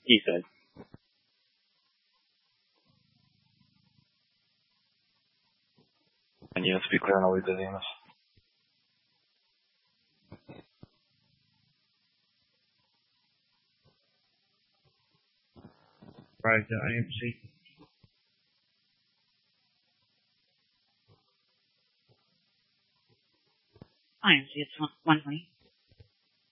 Ethan. Ennyi az piccolo noi vedemos. Right, AMC. IMC, it's 120.